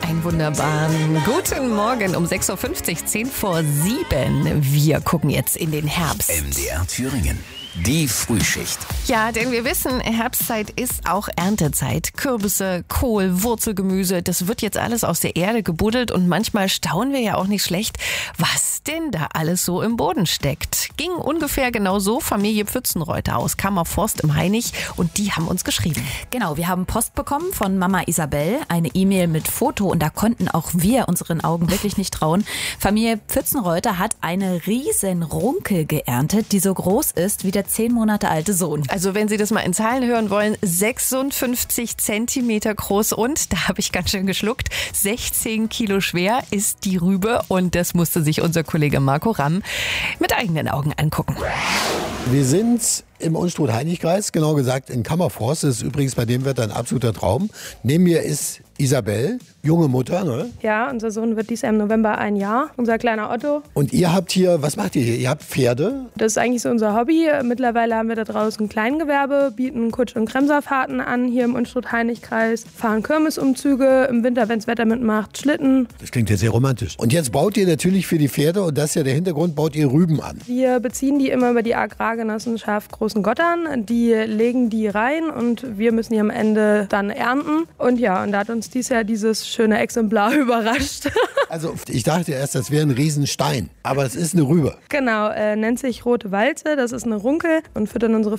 Einen wunderbaren guten Morgen um 6.50 Uhr, 10 vor 7. Wir gucken jetzt in den Herbst. MDR Thüringen. Die Frühschicht. Ja, denn wir wissen, Herbstzeit ist auch Erntezeit. Kürbisse, Kohl, Wurzelgemüse, das wird jetzt alles aus der Erde gebuddelt und manchmal staunen wir ja auch nicht schlecht, was denn da alles so im Boden steckt. Ging ungefähr genau so Familie Pfützenreuter aus Kammerforst im Hainich und die haben uns geschrieben. Genau, wir haben Post bekommen von Mama Isabel, eine E-Mail mit Foto und da konnten auch wir unseren Augen wirklich nicht trauen. Familie Pfützenreuter hat eine riesen Runkel geerntet, die so groß ist wie der 10 Monate alte Sohn. Also wenn Sie das mal in Zahlen hören wollen, 56 Zentimeter groß und, da habe ich ganz schön geschluckt, 16 Kilo schwer ist die Rübe und das musste sich unser Kollege Marco Ramm mit eigenen Augen angucken. Wir sind im Unstrut-Hainich-Kreis, genau gesagt in Kammerforst. Das ist übrigens bei dem Wetter ein absoluter Traum. Neben mir ist Isabel, junge Mutter, ne? Ja, unser Sohn wird dieses Jahr im November 1 Jahr, unser kleiner Otto. Und ihr habt hier, was macht ihr hier? Ihr habt Pferde? Das ist eigentlich so unser Hobby. Mittlerweile haben wir da draußen ein Kleingewerbe, bieten Kutsch- und Kremserfahrten an hier im Unstrut-Hainich-Kreis, fahren Kirmesumzüge, im Winter, wenn das Wetter mitmacht, Schlitten. Das klingt jetzt sehr romantisch. Und jetzt baut ihr natürlich für die Pferde, und das ist ja der Hintergrund, baut ihr Rüben an. Wir beziehen die immer über die Agrargenossenschaft Großen Gottern. Die legen die rein und wir müssen die am Ende dann ernten. Und ja, und da hat uns dieses Jahr dieses schöne Exemplar überrascht. Also ich dachte erst, das wäre ein Riesenstein, aber es ist eine Rübe. Genau, nennt sich Rote Walze, das ist eine Runkel und füttern unsere